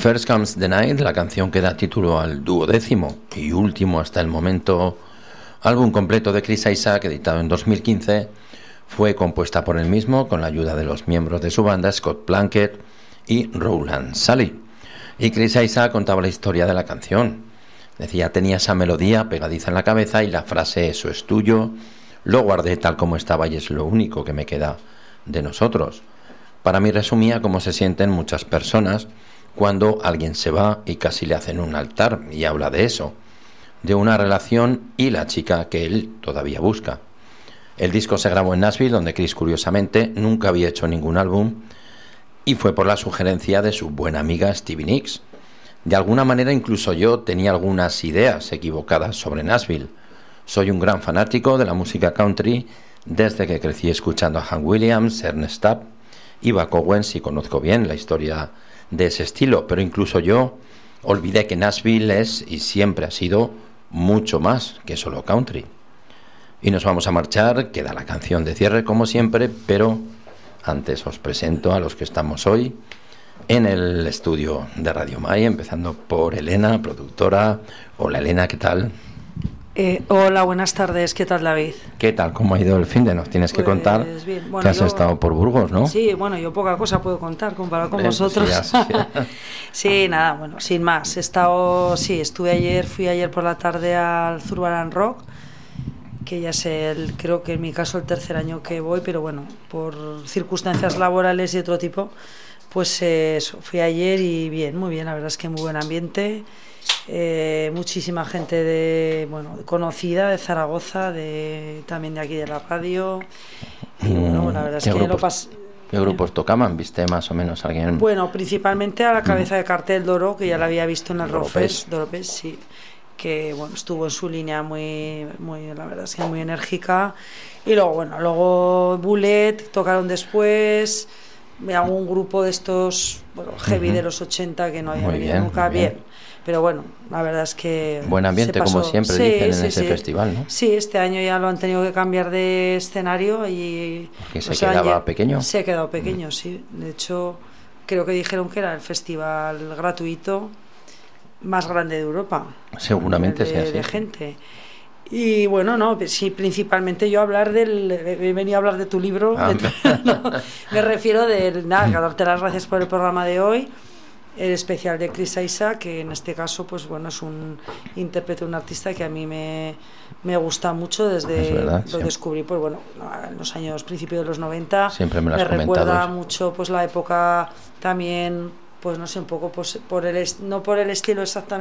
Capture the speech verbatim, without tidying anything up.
First Comes the Night, la canción que da título al duodécimo y último hasta el momento álbum completo de Chris Isaak, editado en dos mil quince, fue compuesta por él mismo con la ayuda de los miembros de su banda, Scott Plunkett y Rowland Sully. Y Chris Isaak contaba la historia de la canción. Decía, tenía esa melodía pegadiza en la cabeza y la frase "eso es tuyo", lo guardé tal como estaba y es lo único que me queda de nosotros. Para mí resumía cómo se sienten muchas personas cuando alguien se va y casi le hacen un altar, y habla de eso, de una relación y la chica que él todavía busca. El disco se grabó en Nashville, donde Chris, curiosamente, nunca había hecho ningún álbum, y fue por la sugerencia de su buena amiga Stevie Nicks. De alguna manera incluso yo tenía algunas ideas equivocadas sobre Nashville. Soy un gran fanático de la música country desde que crecí escuchando a Hank Williams, Ernest Tubb y Buck Owens, y conozco bien la historia de ese estilo, pero incluso yo olvidé que Nashville es y siempre ha sido mucho más que solo country. Y nos vamos a marchar, queda la canción de cierre como siempre, pero antes os presento a los que estamos hoy en el estudio de Radio Mai, empezando por Elena, productora. Hola Elena, ¿qué tal? Eh, hola, buenas tardes, ¿qué tal, David? ¿Qué tal? ¿Cómo ha ido el fin de? Nos tienes que Pues contar bien. Bueno, que has yo, estado por Burgos, ¿no? Sí, bueno, yo poca cosa puedo contar comparado con Hombre, vosotros. pues sí, ya, sí. Sí, nada, bueno, sin más. He estado, sí, estuve ayer, fui ayer por la tarde al Zurbarán Rock, que ya es el, creo que en mi caso el tercer año que voy, pero bueno, por circunstancias laborales y otro tipo, pues eh, eso, fui ayer y bien, muy bien, la verdad es que muy buen ambiente. Eh, muchísima gente de bueno conocida de Zaragoza, de también de aquí de la radio, y bueno, la verdad es que grupos, lo pasé. ¿Qué grupos tocaban? ¿Viste más o menos alguien? Bueno, principalmente a la cabeza de cartel Doro, que ya la había visto en el Doropés. Rockfest, Doropés, sí, que bueno, estuvo en su línea muy, muy, la verdad es que muy enérgica. Y luego bueno, luego Bullet tocaron después, algún grupo de estos bueno, heavy uh-huh. de los ochenta que no había muy venido bien, nunca, bien. bien. Pero bueno, la verdad es que buen ambiente, como siempre sí, dicen en sí, ese sí. festival, ¿no? Sí, este año ya lo han tenido que cambiar de escenario y ¿Que se quedaba ya, pequeño? Se ha quedado pequeño, mm. sí. De hecho, creo que dijeron que era el festival gratuito más grande de Europa. Seguramente de, sea así. De gente. Y bueno, no, sí, principalmente yo hablar del... He venido a hablar de tu libro. Ah, de tu, no, me refiero del... Nada, darte las gracias por el programa de hoy. El especial de Chris Isaak, que en este caso pues bueno es un intérprete, un artista que a mí me, me gusta mucho desde verdad, lo siempre. descubrí pues bueno en los años principios de los noventa. Siempre me lo has me recuerda eso. mucho pues la época también, pues no sé, un poco pues, por el no por el estilo exactamente